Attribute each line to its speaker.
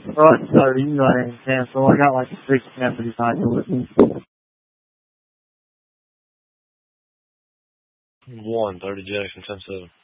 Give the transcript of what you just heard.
Speaker 1: Alright, so you can go ahead and cancel. I got like a 675 with me.
Speaker 2: 130 Jackson 10-7.